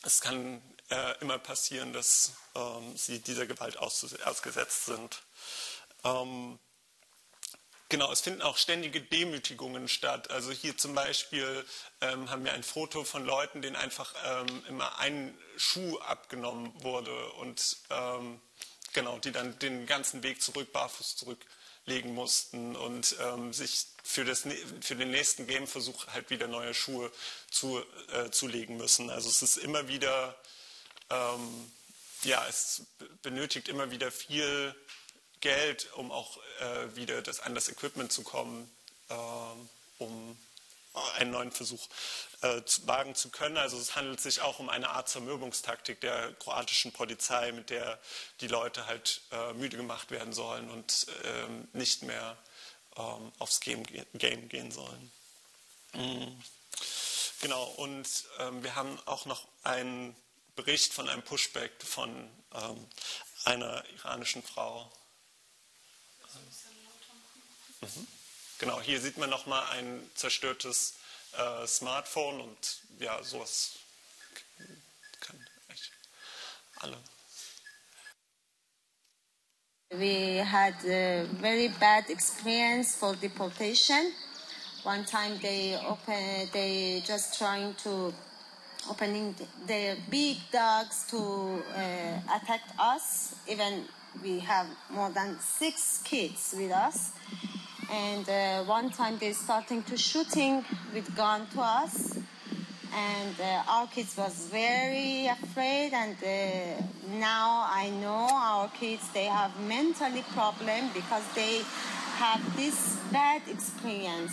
es kann immer passieren, dass sie dieser Gewalt ausgesetzt sind. Genau, es finden auch ständige Demütigungen statt. Also hier zum Beispiel haben wir ein Foto von Leuten, denen einfach immer ein Schuh abgenommen wurde und genau, die dann den ganzen Weg zurück, barfuß zurücklegen mussten und sich für den nächsten Gameversuch halt wieder neue Schuhe zulegen müssen. Also es ist immer wieder, ja, es benötigt immer wieder viel Geld, um auch wieder an das Equipment zu kommen, um einen neuen Versuch wagen zu können. Also es handelt sich auch um eine Art Zermürbungstaktik der kroatischen Polizei, mit der die Leute halt müde gemacht werden sollen und nicht mehr aufs Game gehen sollen. Genau, und wir haben auch noch einen Bericht von einem Pushback von einer iranischen Frau. Genau, hier sieht man nochmal ein zerstörtes Smartphone und ja, sowas kann echt alle. We had a very bad experience for deportation. One time they just trying to opening their big dogs to attack us. Even we have more than 6 kids with us. And one time they starting to shooting with gun to us. And our kids was very afraid, and now I know our kids, they have mentally problem because they have this bad experience.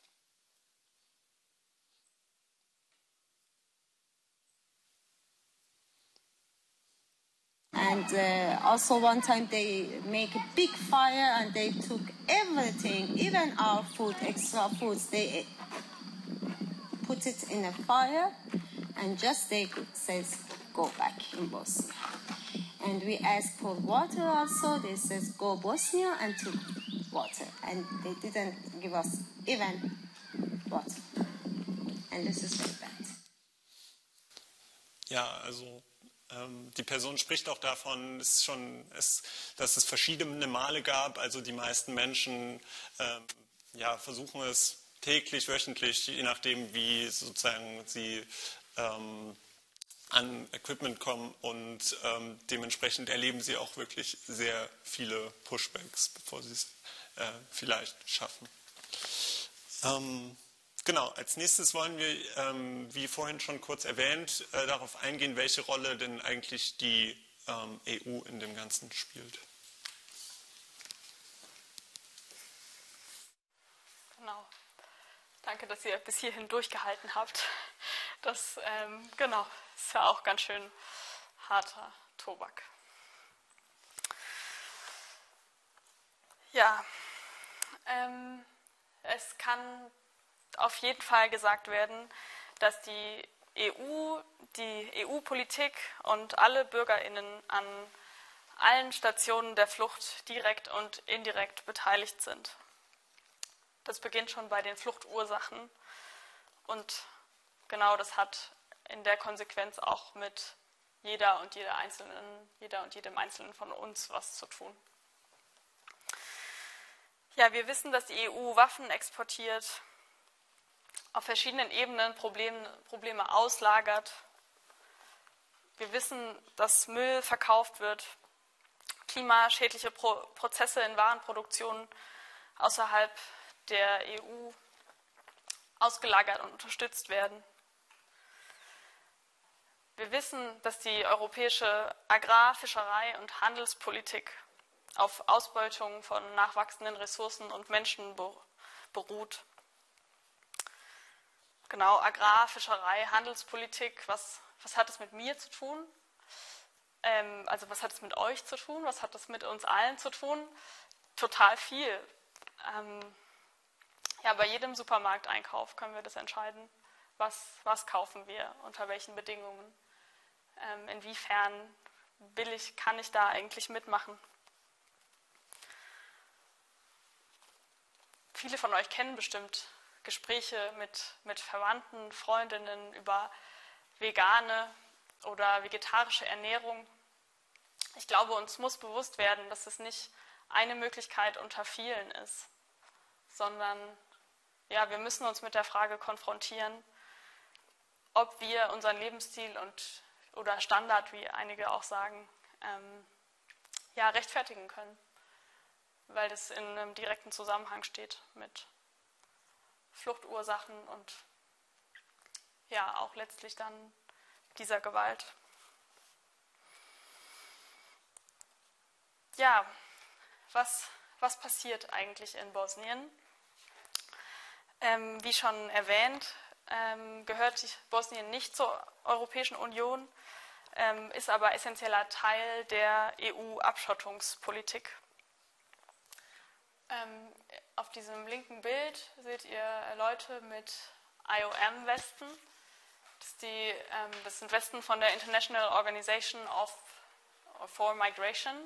And also one time they make a big fire and they took everything, even our food, extra foods, they put it in a fire and just they says go back in Bosnia. And we asked for water also, they says go Bosnia and took water, and they didn't give us even water. And this is very bad. Ja, also die Person spricht auch davon, dass es verschiedene Male gab. Also die meisten Menschen ja, versuchen es täglich, wöchentlich, je nachdem, wie sozusagen sie an Equipment kommen, und dementsprechend erleben sie auch wirklich sehr viele Pushbacks, bevor sie es vielleicht schaffen. Genau, als nächstes wollen wir, wie vorhin schon kurz erwähnt, darauf eingehen, welche Rolle denn eigentlich die EU in dem Ganzen spielt. Genau. Danke, dass ihr bis hierhin durchgehalten habt. Das, genau, ist ja auch ganz schön harter Tobak. Ja, es kann auf jeden Fall gesagt werden, dass die EU-Politik und alle BürgerInnen an allen Stationen der Flucht direkt und indirekt beteiligt sind. Das beginnt schon bei den Fluchtursachen und genau das hat in der Konsequenz auch mit jeder und jedem Einzelnen von uns was zu tun. Ja, wir wissen, dass die EU Waffen exportiert, auf verschiedenen Ebenen Probleme auslagert. Wir wissen, dass Müll verkauft wird, klimaschädliche Prozesse in Warenproduktion außerhalb der EU ausgelagert und unterstützt werden. Wir wissen, dass die europäische Agrar-, Fischerei- und Handelspolitik auf Ausbeutung von nachwachsenden Ressourcen und Menschen beruht. Genau, Agrar-, Fischerei-, Handelspolitik, was hat es mit mir zu tun? Also was hat es mit euch zu tun? Was hat es mit uns allen zu tun? Total viel. Ja, bei jedem Supermarkteinkauf können wir das entscheiden. Was kaufen wir, unter welchen Bedingungen? Inwiefern billig kann ich da eigentlich mitmachen? Viele von euch kennen bestimmt Gespräche mit Verwandten, Freundinnen über vegane oder vegetarische Ernährung. Ich glaube, uns muss bewusst werden, dass es nicht eine Möglichkeit unter vielen ist, sondern ja, wir müssen uns mit der Frage konfrontieren, ob wir unseren Lebensstil oder Standard, wie einige auch sagen, ja, rechtfertigen können, weil das in einem direkten Zusammenhang steht mit Fluchtursachen und ja, auch letztlich dann dieser Gewalt. Ja, was passiert eigentlich in Bosnien? Wie schon erwähnt, gehört Bosnien nicht zur Europäischen Union, ist aber essentieller Teil der EU-Abschottungspolitik. Auf diesem linken Bild seht ihr Leute mit IOM-Westen. Das sind Westen von der International Organization for Migration.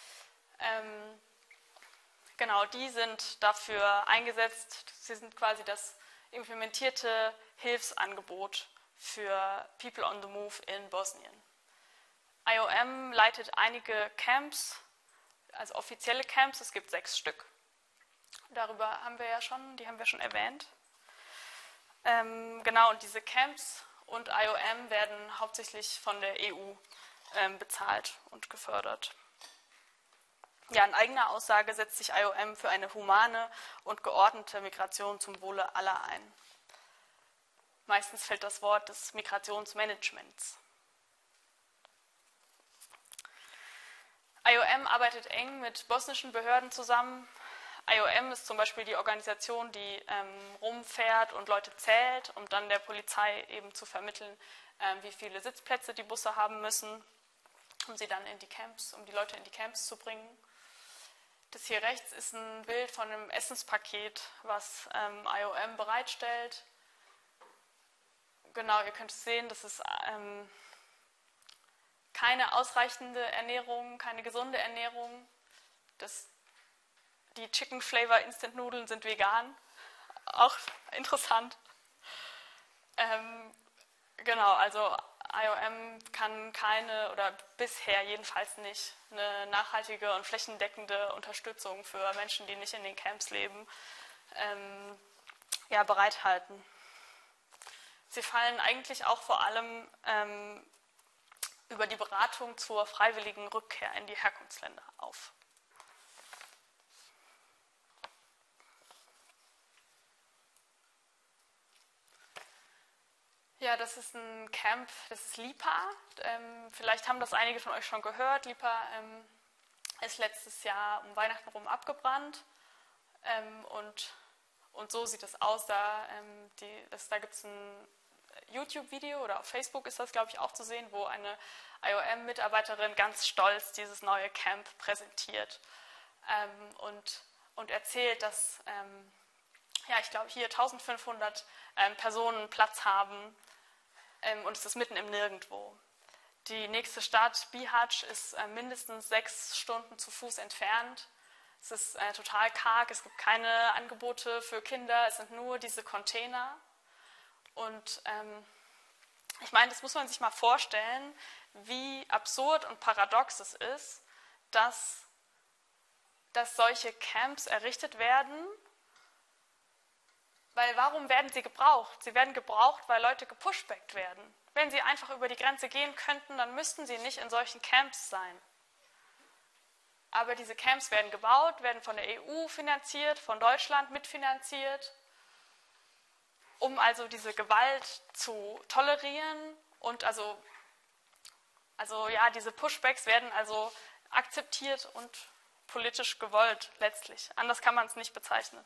Genau, die sind dafür eingesetzt. Sie sind quasi das implementierte Hilfsangebot für People on the Move in Bosnien. IOM leitet einige Camps, also offizielle Camps, es gibt 6 Stück. Darüber haben wir schon erwähnt. Genau, und diese Camps und IOM werden hauptsächlich von der EU bezahlt und gefördert. Ja, in eigener Aussage setzt sich IOM für eine humane und geordnete Migration zum Wohle aller ein. Meistens fällt das Wort des Migrationsmanagements. IOM arbeitet eng mit bosnischen Behörden zusammen. IOM ist zum Beispiel die Organisation, die rumfährt und Leute zählt, um dann der Polizei eben zu vermitteln, wie viele Sitzplätze die Busse haben müssen, um die Leute in die Camps zu bringen. Das hier rechts ist ein Bild von einem Essenspaket, was IOM bereitstellt. Genau, ihr könnt es sehen, das ist keine ausreichende Ernährung, keine gesunde Ernährung. Die Chicken Flavor Instant Nudeln sind vegan, auch interessant. Genau, also IOM kann keine oder bisher jedenfalls nicht eine nachhaltige und flächendeckende Unterstützung für Menschen, die nicht in den Camps leben, bereithalten. Sie fallen eigentlich auch vor allem über die Beratung zur freiwilligen Rückkehr in die Herkunftsländer auf. Ja, das ist ein Camp, das ist Lipa. Vielleicht haben das einige von euch schon gehört. Lipa ist letztes Jahr um Weihnachten rum abgebrannt. Und so sieht es aus. Da gibt es ein YouTube-Video oder auf Facebook ist das, glaube ich, auch zu sehen, wo eine IOM-Mitarbeiterin ganz stolz dieses neue Camp präsentiert und erzählt, dass ich glaube, hier 1500 Personen Platz haben und es ist mitten im Nirgendwo. Die nächste Stadt, Bihać, ist mindestens 6 Stunden zu Fuß entfernt. Es ist total karg, es gibt keine Angebote für Kinder, es sind nur diese Container. Und ich meine, das muss man sich mal vorstellen, wie absurd und paradox es ist, dass solche Camps errichtet werden. Weil warum werden sie gebraucht? Sie werden gebraucht, weil Leute gepushbackt werden. Wenn sie einfach über die Grenze gehen könnten, dann müssten sie nicht in solchen Camps sein. Aber diese Camps werden gebaut, werden von der EU finanziert, von Deutschland mitfinanziert, um also diese Gewalt zu tolerieren. Und diese Pushbacks werden also akzeptiert und politisch gewollt letztlich. Anders kann man es nicht bezeichnen.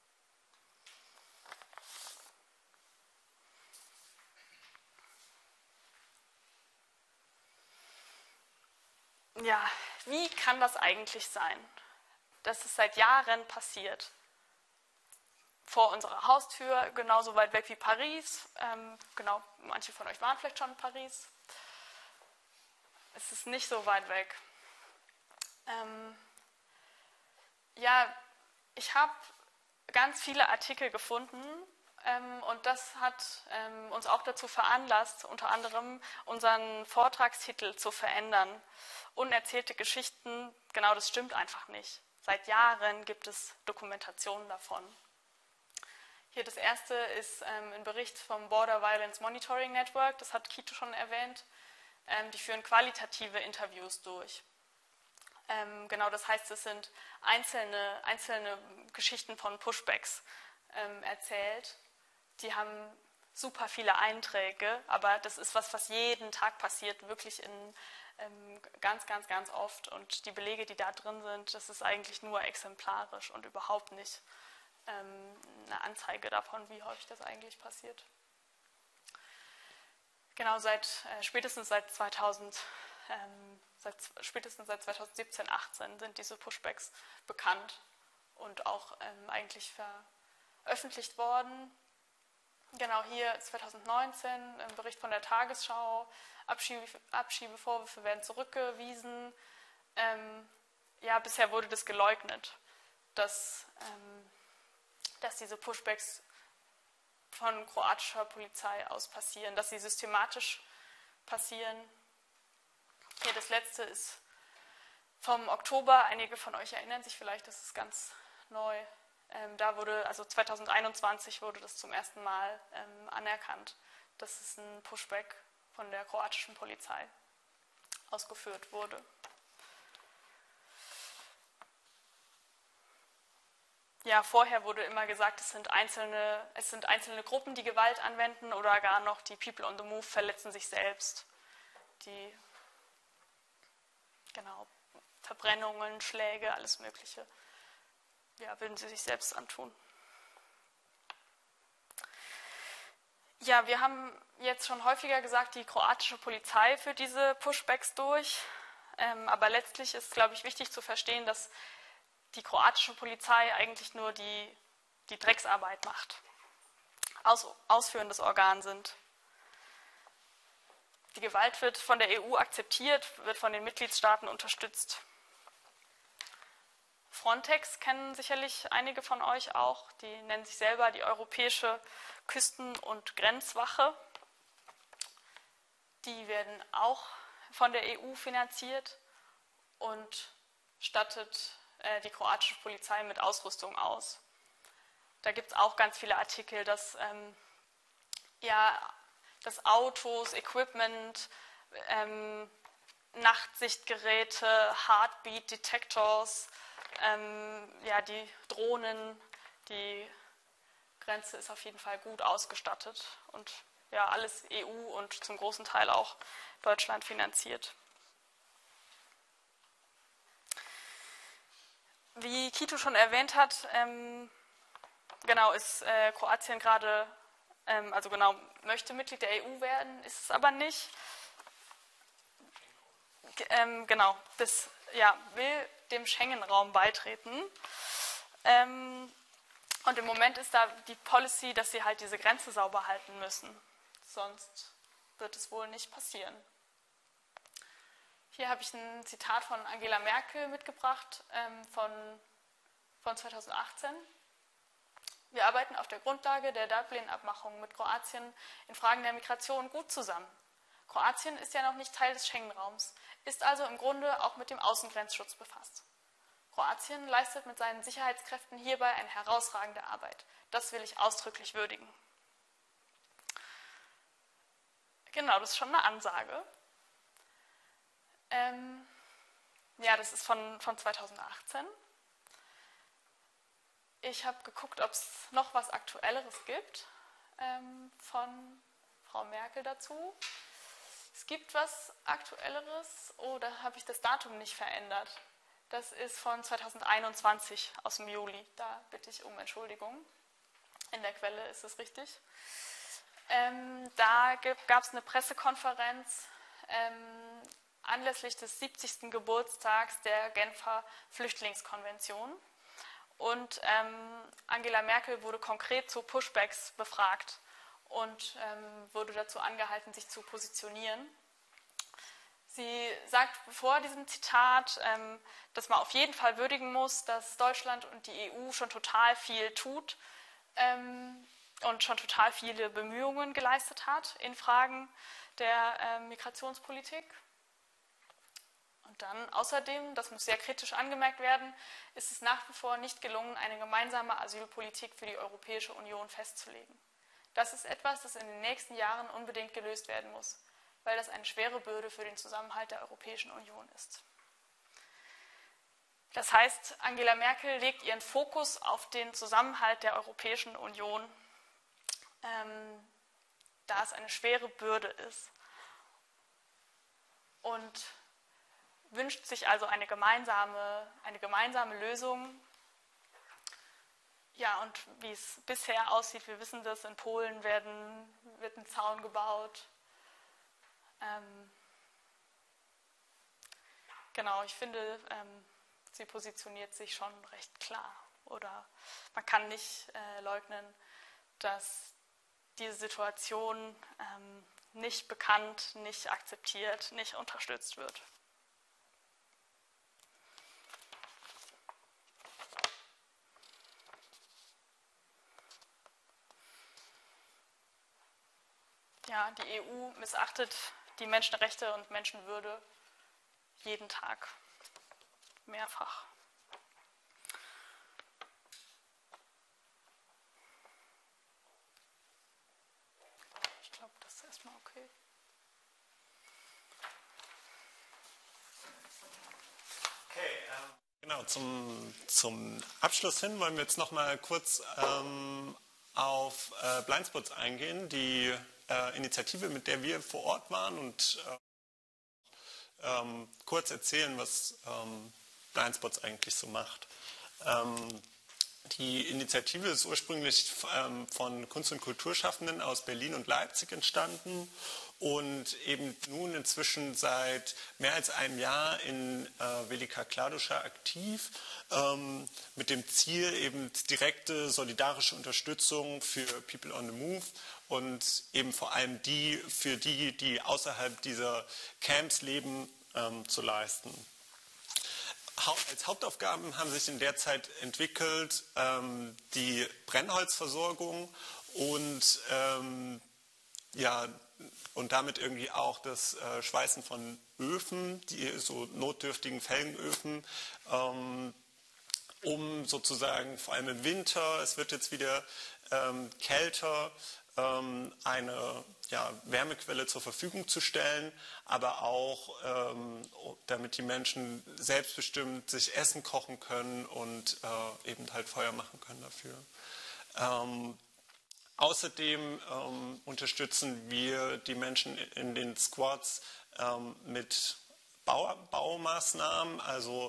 Ja, wie kann das eigentlich sein, dass es seit Jahren passiert? Vor unserer Haustür, genauso weit weg wie Paris. Manche von euch waren vielleicht schon in Paris. Es ist nicht so weit weg. Ich habe ganz viele Artikel gefunden, Und das hat uns auch dazu veranlasst, unter anderem unseren Vortragstitel zu verändern. Unerzählte Geschichten, genau das stimmt einfach nicht. Seit Jahren gibt es Dokumentationen davon. Hier das erste ist ein Bericht vom Border Violence Monitoring Network, das hat Kito schon erwähnt. Die führen qualitative Interviews durch. Genau, das heißt, es sind einzelne Geschichten von Pushbacks erzählt. Die haben super viele Einträge, aber das ist was jeden Tag passiert, wirklich ganz, ganz, ganz oft. Und die Belege, die da drin sind, das ist eigentlich nur exemplarisch und überhaupt nicht eine Anzeige davon, wie häufig das eigentlich passiert. Genau, spätestens seit 2017, 18 sind diese Pushbacks bekannt und auch eigentlich veröffentlicht worden. Genau, hier 2019 im Bericht von der Tagesschau, Abschiebevorwürfe werden zurückgewiesen. Bisher wurde das geleugnet, dass diese Pushbacks von kroatischer Polizei aus passieren, dass sie systematisch passieren. Hier das letzte ist vom Oktober. Einige von euch erinnern sich vielleicht, das ist ganz neu. 2021 wurde das zum ersten Mal anerkannt, dass es ein Pushback von der kroatischen Polizei ausgeführt wurde. Ja, vorher wurde immer gesagt, es sind einzelne Gruppen, die Gewalt anwenden oder gar noch die People on the Move verletzen sich selbst. Die Verbrennungen, Schläge, alles Mögliche, würden sie sich selbst antun. Ja, wir haben jetzt schon häufiger gesagt, die kroatische Polizei führt diese Pushbacks durch, aber letztlich ist, glaube ich, wichtig zu verstehen, dass die kroatische Polizei eigentlich nur die Drecksarbeit macht, ausführendes Organ sind. Die Gewalt wird von der EU akzeptiert, wird von den Mitgliedstaaten unterstützt. Frontex kennen sicherlich einige von euch auch, die nennen sich selber die Europäische Küsten- und Grenzwache. Die werden auch von der EU finanziert und stattet die kroatische Polizei mit Ausrüstung aus. Da gibt es auch ganz viele Artikel, dass Autos, Equipment, Nachtsichtgeräte, Heartbeat-Detectors, die Drohnen, die Grenze ist auf jeden Fall gut ausgestattet und alles EU und zum großen Teil auch Deutschland finanziert. Wie Kito schon erwähnt hat, ist Kroatien gerade, möchte Mitglied der EU werden, ist es aber nicht. Will dem Schengen-Raum beitreten. Und im Moment ist da die Policy, dass sie halt diese Grenze sauber halten müssen. Sonst wird es wohl nicht passieren. Hier habe ich ein Zitat von Angela Merkel mitgebracht, von 2018. Wir arbeiten auf der Grundlage der Dublin-Abmachung mit Kroatien in Fragen der Migration gut zusammen. Kroatien ist ja noch nicht Teil des Schengen-Raums, ist also im Grunde auch mit dem Außengrenzschutz befasst. Kroatien leistet mit seinen Sicherheitskräften hierbei eine herausragende Arbeit. Das will ich ausdrücklich würdigen. Genau, das ist schon eine Ansage. Das ist von 2018. Ich habe geguckt, ob es noch was Aktuelleres gibt von Frau Merkel dazu. Es gibt was Aktuelleres, da habe ich das Datum nicht verändert. Das ist von 2021 aus dem Juli. Da bitte ich um Entschuldigung. In der Quelle ist es richtig. Da gab es eine Pressekonferenz anlässlich des 70. Geburtstags der Genfer Flüchtlingskonvention. Und Angela Merkel wurde konkret zu Pushbacks befragt und wurde dazu angehalten, sich zu positionieren. Sie sagt vor diesem Zitat, dass man auf jeden Fall würdigen muss, dass Deutschland und die EU schon total viel tut, und schon total viele Bemühungen geleistet hat in Fragen der Migrationspolitik. Und dann außerdem, das muss sehr kritisch angemerkt werden, ist es nach wie vor nicht gelungen, eine gemeinsame Asylpolitik für die Europäische Union festzulegen. Das ist etwas, das in den nächsten Jahren unbedingt gelöst werden muss, weil das eine schwere Bürde für den Zusammenhalt der Europäischen Union ist. Das heißt, Angela Merkel legt ihren Fokus auf den Zusammenhalt der Europäischen Union, da es eine schwere Bürde ist. Und wünscht sich also eine gemeinsame Lösung. Ja, und wie es bisher aussieht, wir wissen das, in Polen wird ein Zaun gebaut. Genau, ich finde, sie positioniert sich schon recht klar. Oder man kann nicht leugnen, dass diese Situation nicht bekannt, nicht akzeptiert, nicht unterstützt wird. Ja, die EU missachtet die Menschenrechte und Menschenwürde jeden Tag, mehrfach. Ich glaube, das ist erstmal okay. Okay, genau, zum Abschluss hin wollen wir jetzt noch mal kurz auf Blindspots eingehen, die Initiative, mit der wir vor Ort waren, und kurz erzählen, was Blindspots eigentlich so macht. Die Initiative ist ursprünglich von Kunst- und Kulturschaffenden aus Berlin und Leipzig entstanden und eben nun inzwischen seit mehr als einem Jahr in Velika Kladuša aktiv, mit dem Ziel, eben direkte solidarische Unterstützung für People on the Move und eben vor allem für die außerhalb dieser Camps leben, zu leisten. Als Hauptaufgaben haben sich in der Zeit entwickelt die Brennholzversorgung und damit irgendwie auch das Schweißen von Öfen, die so notdürftigen Felgenöfen, um sozusagen vor allem im Winter, es wird jetzt wieder kälter, eine Wärmequelle zur Verfügung zu stellen, aber auch damit die Menschen selbstbestimmt sich Essen kochen können und eben halt Feuer machen können dafür. Außerdem unterstützen wir die Menschen in den Squads mit Baumaßnahmen, also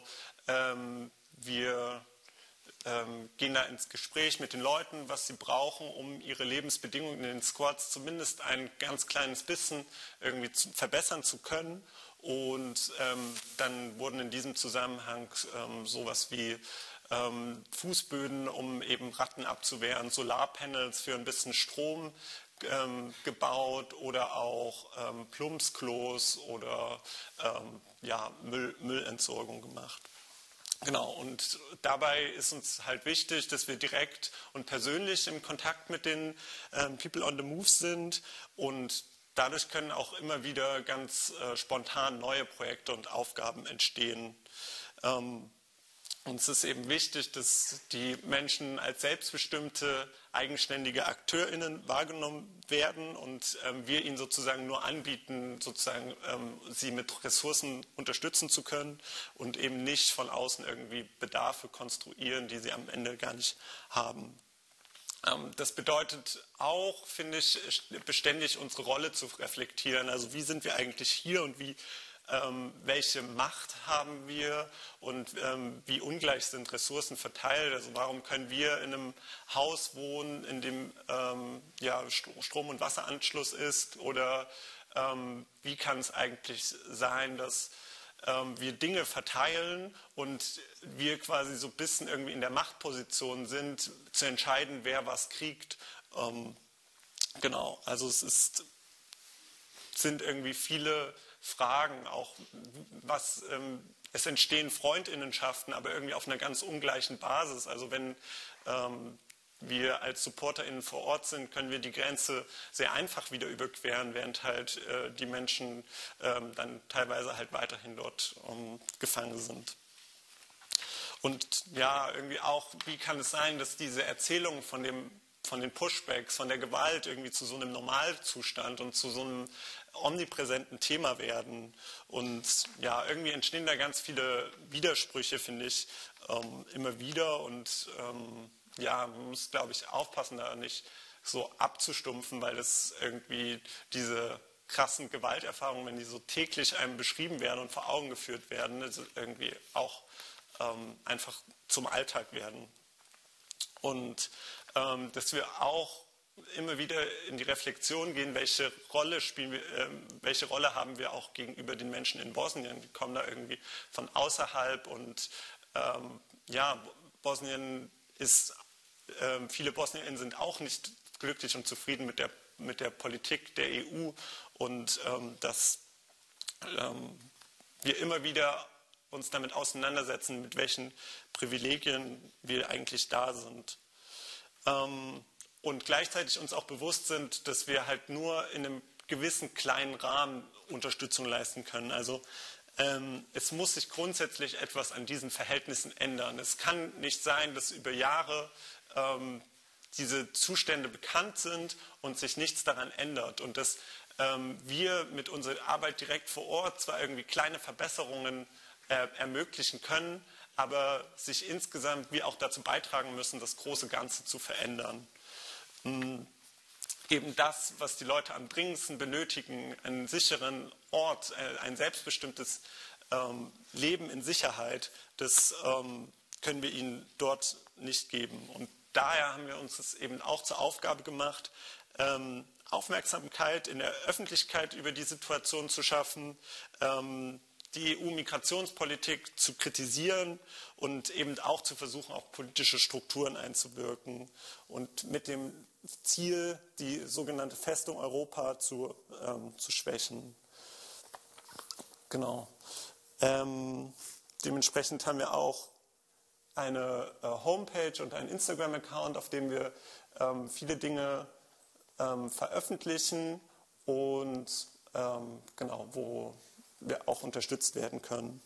wir gehen da ins Gespräch mit den Leuten, was sie brauchen, um ihre Lebensbedingungen in den Squads zumindest ein ganz kleines bisschen irgendwie verbessern zu können. Und dann wurden in diesem Zusammenhang sowas wie Fußböden, um eben Ratten abzuwehren, Solarpanels für ein bisschen Strom gebaut oder auch Plumpsklos oder Müllentsorgung gemacht. Genau, und dabei ist uns halt wichtig, dass wir direkt und persönlich im Kontakt mit den People on the Move sind, und dadurch können auch immer wieder ganz spontan neue Projekte und Aufgaben entstehen. Uns ist eben wichtig, dass die Menschen als selbstbestimmte, eigenständige AkteurInnen wahrgenommen werden und wir ihnen sozusagen nur anbieten, sie mit Ressourcen unterstützen zu können und eben nicht von außen irgendwie Bedarfe konstruieren, die sie am Ende gar nicht haben. Das bedeutet auch, finde ich, beständig unsere Rolle zu reflektieren. Also wie sind wir eigentlich hier und welche Macht haben wir und wie ungleich sind Ressourcen verteilt? Also warum können wir in einem Haus wohnen, in dem Strom- und Wasseranschluss ist? Oder wie kann es eigentlich sein, dass wir Dinge verteilen und wir quasi so ein bisschen irgendwie in der Machtposition sind, zu entscheiden, wer was kriegt? Genau, also sind irgendwie viele Fragen, auch es entstehen Freundinnenschaften, aber irgendwie auf einer ganz ungleichen Basis. Also wenn wir als SupporterInnen vor Ort sind, können wir die Grenze sehr einfach wieder überqueren, während halt die Menschen dann teilweise halt weiterhin dort gefangen sind. Und ja, irgendwie auch, wie kann es sein, dass diese Erzählung von den Pushbacks, von der Gewalt irgendwie zu so einem Normalzustand und zu so einem omnipräsenten Thema werden. Und ja, irgendwie entstehen da ganz viele Widersprüche, finde ich, immer wieder. Und ja, man muss, glaube ich, aufpassen, da nicht so abzustumpfen, weil es irgendwie diese krassen Gewalterfahrungen, wenn die so täglich einem beschrieben werden und vor Augen geführt werden, irgendwie auch einfach zum Alltag werden. Und dass wir auch immer wieder in die Reflexion gehen, welche Rolle haben wir auch gegenüber den Menschen in Bosnien. Die kommen da irgendwie von außerhalb und ja, Bosnien ist, viele BosnierInnen sind auch nicht glücklich und zufrieden mit der Politik der EU und dass wir immer wieder uns damit auseinandersetzen, mit welchen Privilegien wir eigentlich da sind. Und gleichzeitig uns auch bewusst sind, dass wir halt nur in einem gewissen kleinen Rahmen Unterstützung leisten können. Also es muss sich grundsätzlich etwas an diesen Verhältnissen ändern. Es kann nicht sein, dass über Jahre diese Zustände bekannt sind und sich nichts daran ändert. Und dass wir mit unserer Arbeit direkt vor Ort zwar irgendwie kleine Verbesserungen ermöglichen können, aber sich insgesamt wir auch dazu beitragen müssen, das große Ganze zu verändern. Eben das, was die Leute am dringendsten benötigen, einen sicheren Ort, ein selbstbestimmtes Leben in Sicherheit, das können wir ihnen dort nicht geben. Und daher haben wir uns das eben auch zur Aufgabe gemacht, Aufmerksamkeit in der Öffentlichkeit über die Situation zu schaffen, die EU-Migrationspolitik zu kritisieren und eben auch zu versuchen, auf politische Strukturen einzuwirken und mit dem Ziel, die sogenannte Festung Europa zu schwächen. Genau. Dementsprechend haben wir auch eine Homepage und einen Instagram-Account, auf dem wir viele Dinge veröffentlichen und genau, wo wir auch unterstützt werden können.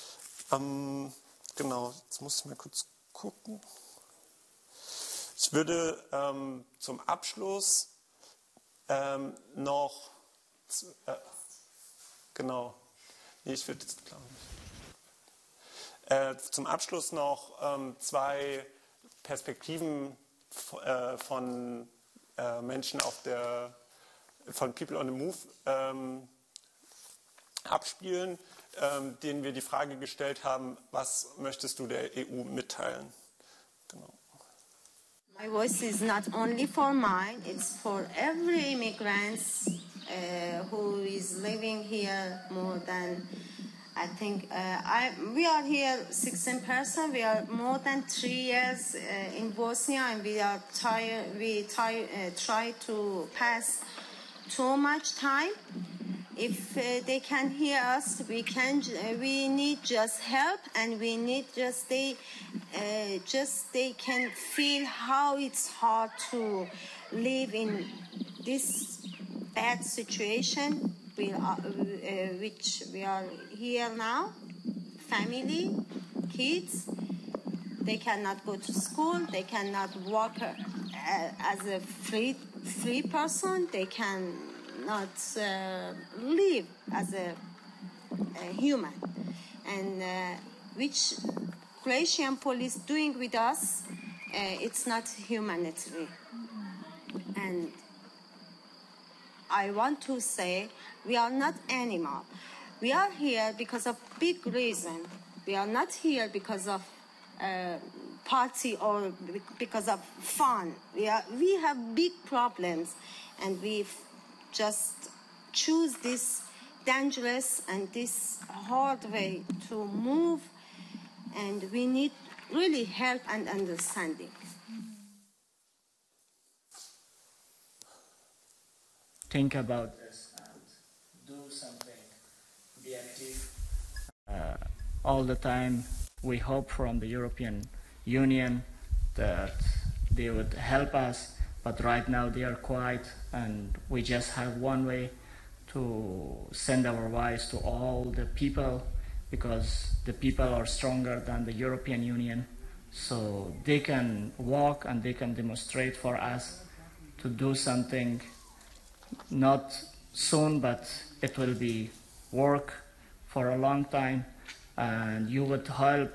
Genau, jetzt muss ich mal kurz gucken. Ich würde zum Abschluss noch, genau, nee, ich würde jetzt glaube ich. Zum Abschluss noch zwei Perspektiven von Menschen von People on the Move abspielen, denen wir die Frage gestellt haben, was möchtest du der EU mitteilen? Genau. My voice is not only for mine, it's for every immigrant who is living here more than, I think, we are here 16 persons, we are more than 3 years in Bosnia, and we try to pass too much time. If they can hear us, we need just help, and we need they can feel how it's hard to live in this bad situation which we are here now. Family, kids, they cannot go to school, they cannot work as a free person, they can not live as a human, and which Croatian police doing with us, it's not humanitarian. And I want to say we are not animal. We are here because of big reason. We are not here because of party or because of fun. We have big problems, and we just choose this dangerous and this hard way to move, and we need really help and understanding. Think about this and do something. Be active. All the time we hope from the European Union that they would help us, but right now they are quiet, and we just have one way to send our voice to all the people, because the people are stronger than the European Union, so they can walk and they can demonstrate for us to do something, not soon, but it will be work for a long time, and you would help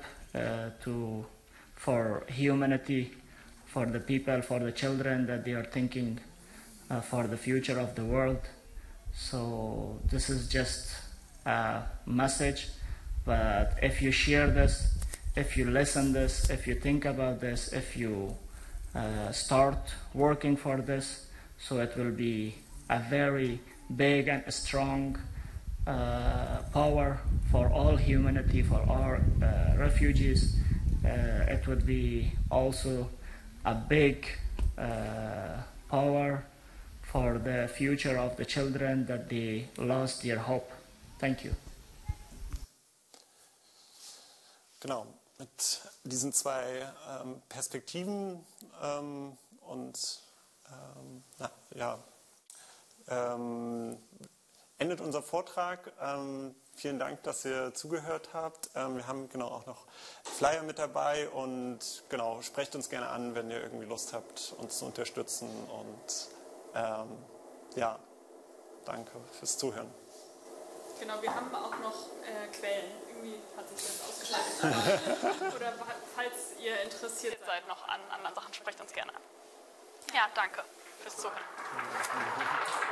for humanity, for the people, for the children that they are thinking for the future of the world. So this is just a message, but if you share this, if you listen this, if you think about this, if you start working for this, so it will be a very big and strong power for all humanity, for all refugees. It would be also a big power for the future of the children that they lost their hope. Thank you. Genau, mit diesen zwei Perspektiven endet unser Vortrag. Vielen Dank, dass ihr zugehört habt. Wir haben genau auch noch Flyer mit dabei und genau, sprecht uns gerne an, wenn ihr irgendwie Lust habt, uns zu unterstützen. Und ja, danke fürs Zuhören. Genau, wir haben auch noch Quellen. Irgendwie hat sich das ausgeschaltet. Oder falls ihr interessiert seid noch an anderen Sachen, sprecht uns gerne an. Ja, danke fürs Zuhören.